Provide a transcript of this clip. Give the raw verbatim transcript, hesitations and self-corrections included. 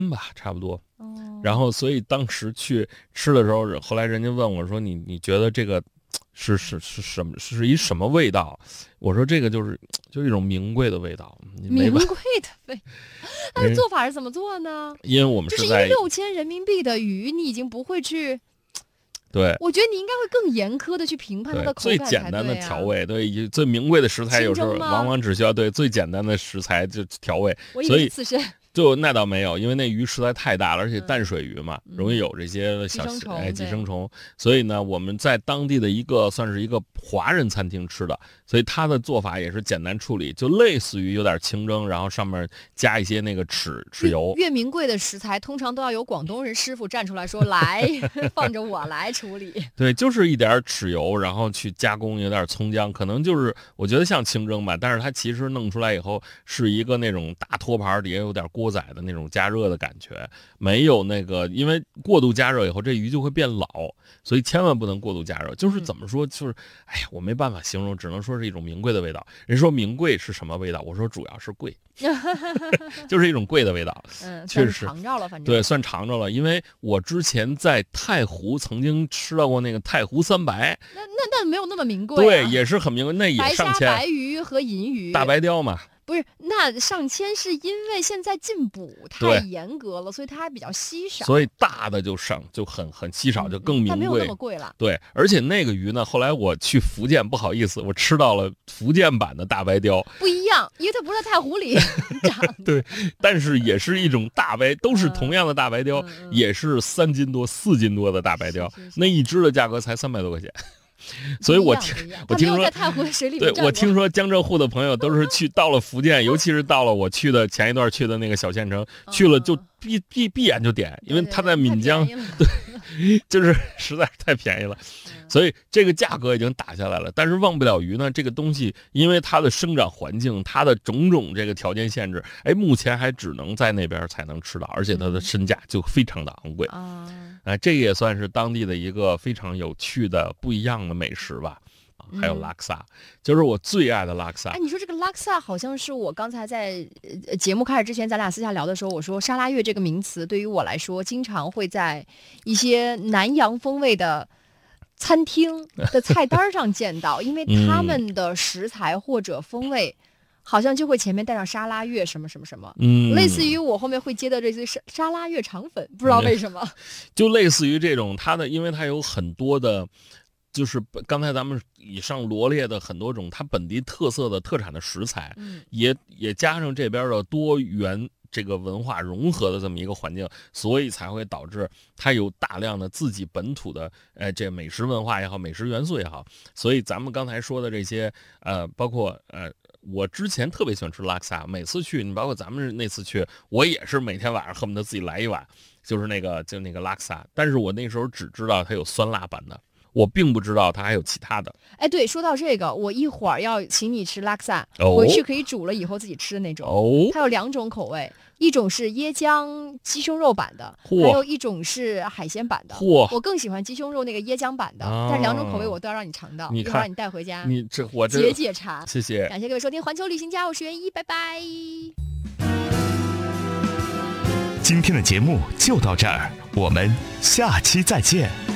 吧，差不多。 哦， 然后所以当时去吃的时候，后来人家问我说：“你你觉得这个是是是什么？是一什么味道？”我说：“这个就是就是一种名贵的味道。” 名贵的味，它的做法是怎么做呢？ 因为我们就是是在六千人民币的鱼，你已经不会去。 对， 我觉得你应该会更严苛的去评判它的口最感才简单的对啊调味，对，最名贵的食材有时候清蒸吗往往只需要对最简单的食材就调味， 我以所以为是刺身。 就那倒没有，因为那鱼实在太大了，而且嗯淡水鱼嘛，容易有这些小寄生虫哎寄对生虫，所以呢，我们在当地的一个算是一个华人餐厅吃的，所以它的做法也是简单处理，就类似于有点清蒸，然后上面加一些那个豉豉油。 越名贵的食材，通常都要有广东人师傅站出来说：“来，放着我来处理。 对，就是一点豉油，然后去加工，有点葱姜，可能就是我觉得像清蒸吧，但是它其实弄出来以后是一个那种大托盘底下有点锅仔的那种加热的感觉，没有那个，因为过度加热以后这鱼就会变老，所以千万不能过度加热。就是怎么说，就是哎呀，我没办法形容，只能说是一种名贵的味道。人说名贵是什么味道？我说主要是贵，就是一种贵的味道。 嗯， 确实算是尝着了，反正对，算尝着了，因为我之前在太湖曾经吃到过那个太湖三白， 那那那没有那么名贵、啊。 对，也是很名贵，那也白虾、 上千， 白鱼和银鱼， 大白鲷嘛。 不是，那上千是因为现在禁捕太对严格了，所以它还比较稀少， 所以大的就上就很很稀少，就更名贵。 但没有那么贵了。 对，而且那个鱼呢，后来我去福建，不好意思，我吃到了福建版的大白鲷， 不一样，因为它不是在太湖里长的。 对，但是也是一种大白，都是同样的大白鲷， 嗯嗯也是三斤多、四斤多的大白鲷， 是是是那一只的价格才三百多块钱。所以我听我听说， 在太湖的水里对面我听说江浙沪的朋友都是去到了福建，尤其是到了我去的前一段去的那个小县城，去了就闭闭闭眼就点，因为他在闽江，对，就是实在是太便宜了，所以这个价格已经打下来了。但是忘不了鱼呢，这个东西因为它的生长环境，它的种种这个条件限制，哎，目前还只能在那边才能吃到，而且它的身价就非常的昂贵啊。 哎，这也算是当地的一个非常有趣的不一样的美食吧。还有拉克萨，就是我最爱的拉克萨。 哎，你说这个拉克萨好像是我刚才在呃节目开始之前，咱俩私下聊的时候，我说沙拉越这个名词对于我来说，经常会在一些南洋风味的餐厅的菜单上见到，因为他们的食材或者风味。好像就会前面带上沙拉越什么什么什么， 嗯， 类似于我后面会接的这些沙沙拉越肠粉，不知道为什么，嗯、 就类似于这种它的，因为它有很多的，就是刚才咱们以上罗列的很多种它本地特色的特产的食材， 嗯、 也也加上这边的多元这个文化融合的这么一个环境，所以才会导致它有大量的自己本土的呃这美食文化也好，美食元素也好，所以咱们刚才说的这些呃，包括呃。我之前特别喜欢吃拉克萨，每次去，你包括咱们那次去，我也是每天晚上恨不得自己来一碗，就是那个就那个拉克萨。但是我那时候只知道它有酸辣版的，我并不知道它还有其他的。 哎，对，说到这个，我一会儿要请你吃拉克萨， 哦、 回去可以煮了以后自己吃的那种。 哦， 它有两种口味，一种是椰浆鸡胸肉版的，还有一种是海鲜版的。我更喜欢鸡胸肉那个椰浆版的， 啊、 但是两种口味我都要让你尝到， 你一会儿你带回家， 你这我这解解馋。 谢谢， 感谢各位收听环球旅行家，我是袁一，拜拜。 今天的节目就到这儿，我们下期再见。